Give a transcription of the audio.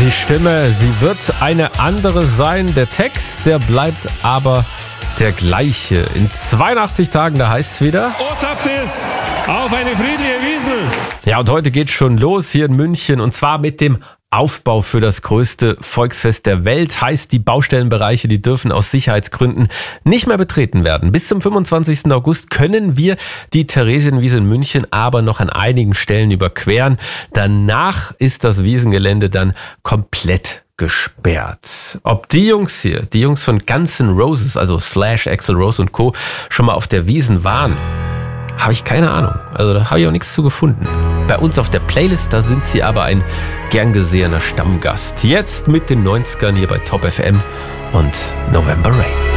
Die Stimme, sie wird eine andere sein. Der Text, der bleibt aber der gleiche. In 82 Tagen, da heißt es wieder: Ortschaft ist auf eine friedliche Wiesel. Ja, und heute geht's schon los hier in München, und zwar mit dem Aufbau für das größte Volksfest der Welt. Heißt, die Baustellenbereiche, die dürfen aus Sicherheitsgründen nicht mehr betreten werden. Bis zum 25. August können wir die Theresienwiese in München aber noch an einigen Stellen überqueren. Danach ist das Wiesengelände dann komplett gesperrt. Ob die Jungs hier, die Jungs von Guns N' Roses, also Slash, Axl Rose und Co., schon mal auf der Wiesn waren, habe ich keine Ahnung. Also da habe ich auch nichts zu gefunden. Bei uns auf der Playlist, da sind sie aber ein gern gesehener Stammgast. Jetzt mit den 90ern hier bei Top FM und November Rain.